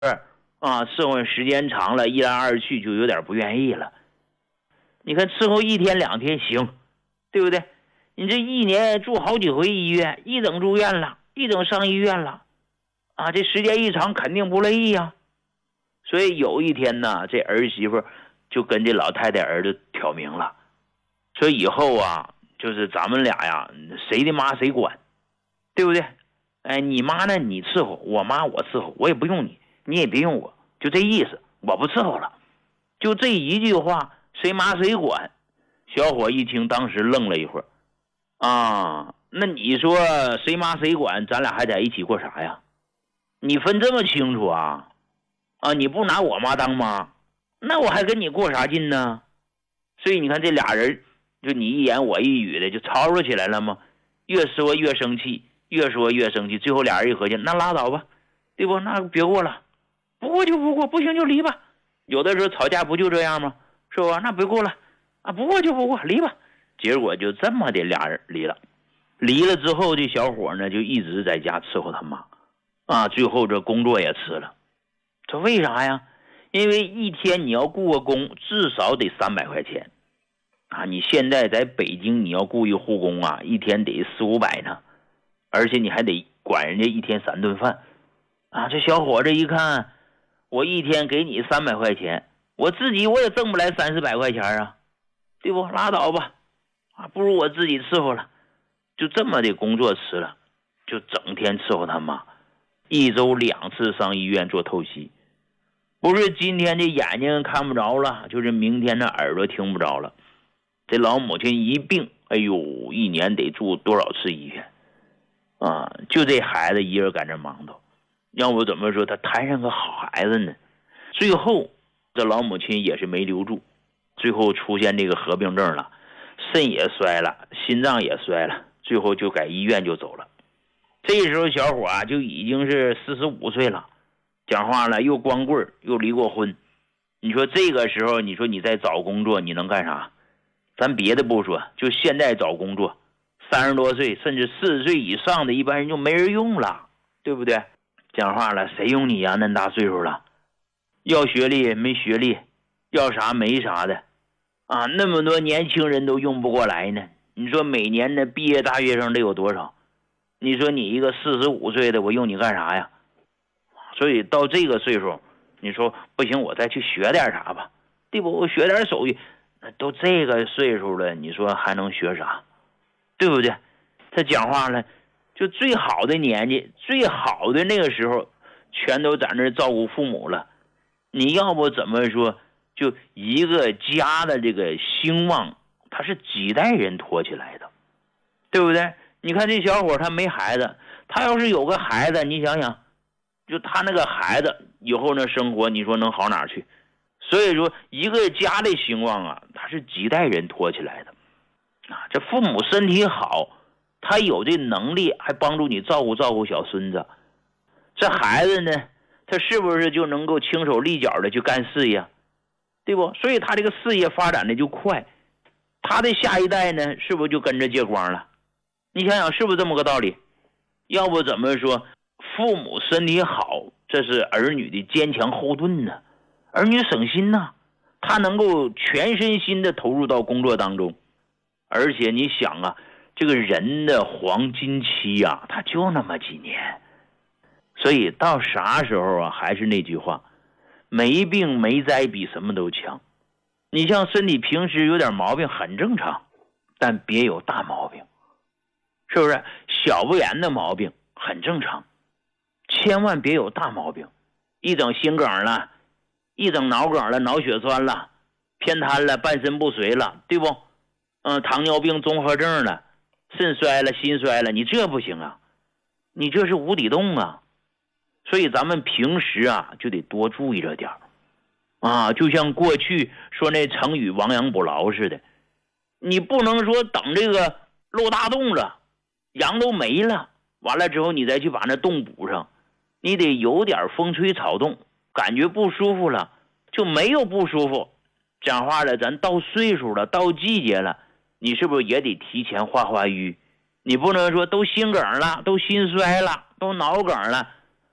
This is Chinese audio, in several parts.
伺候时间长了，一来二去就有点不愿意了。你看伺候1天2天行，对不对？你这一年住好几回医院，一整住院了，一整上医院了，这时间一长肯定不乐意呀。所以有一天呢，这儿媳妇就跟这老太太儿子挑明了，说以后就是咱们俩呀，谁的妈谁管，对不对？你妈呢你伺候，我妈我伺候，我也不用你，你也别用我，就这意思，我不伺候了。就这一句话，谁妈谁管。小伙一听，当时愣了一会儿。那你说谁妈谁管，咱俩还在一起过啥呀？你分这么清楚啊？你不拿我妈当妈，那我还跟你过啥劲呢？所以你看这俩人，就你一言我一语的就吵吵起来了吗？越说越生气，越说越生气，最后俩人一合计，那拉倒吧，对不？那别过了，不过就不过，不行就离吧。有的时候吵架不就这样吗？是吧？那别过了不过就不过，离吧。结果就这么的俩人离了。离了之后，这小伙呢就一直在家伺候他妈最后这工作也辞了。这为啥呀？因为一天你要雇个工至少得300块钱你现在在北京你要雇一护工一天得400-500呢，而且你还得管人家一天3顿饭这小伙子一看，我一天给你300块钱，我自己我也挣不来30-40块钱对不？拉倒吧不如我自己伺候了。就这么的工作辞了，就整天伺候他妈，1周2次上医院做透析。不是今天这眼睛看不着了，就是明天的耳朵听不着了。这老母亲一病，哎呦，一年得住多少次医院就这孩子一人在这忙叨，要不怎么说他摊上个好孩子呢？最后这老母亲也是没留住，最后出现这个合并症了，肾也衰了，心脏也衰了，最后就在医院就走了。这时候小伙就已经是45岁了，讲话了又光棍又离过婚。你说这个时候，你说你再找工作，你能干啥？咱别的不说，就现在找工作，30多岁甚至40岁以上的一般人就没人用了，对不对？讲话了，谁用你呀？那大岁数了，要学历没学历，要啥没啥的那么多年轻人都用不过来呢。你说每年的毕业大学生得有多少？你说你一个45岁的，我用你干啥呀？所以到这个岁数，你说不行，我再去学点啥吧，对不？我学点手艺，都这个岁数了，你说还能学啥？对不对？他讲话了，就最好的年纪，最好的那个时候，全都在那照顾父母了。你要不怎么说，就一个家的这个兴旺，他是几代人托起来的，对不对？你看这小伙他没孩子，他要是有个孩子，你想想，就他那个孩子以后那生活，你说能好哪去？所以说一个家的兴旺他是几代人托起来的这父母身体好，他有这能力，还帮助你照顾小孙子。这孩子呢，他是不是就能够轻手利脚的去干事业，对不？所以他这个事业发展的就快，他的下一代呢，是不是就跟着借光了？你想想是不是这么个道理？要不怎么说父母身体好，这是儿女的坚强后盾呢？儿女省心呐，他能够全身心的投入到工作当中。而且你想这个人的黄金期他就那么几年，所以到啥时候还是那句话，没病没灾比什么都强。你像身体平时有点毛病很正常，但别有大毛病，是不是？小不言的毛病很正常，千万别有大毛病，一整心梗了，一整脑梗了，脑血栓了，偏瘫了，半身不遂了，对不？糖尿病综合症了，肾衰了，心衰了，你这不行你这是无底洞所以咱们平时就得多注意这点就像过去说那成语亡羊补牢似的，你不能说等这个漏大洞了，羊都没了，完了之后你再去把那洞补上，你得有点风吹草动，感觉不舒服了就没有不舒服。讲话了，咱到岁数了，到季节了，你是不是也得提前化瘀？你不能说都心梗了，都心衰了，都脑梗了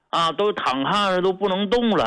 啊，都躺炕上都不能动了。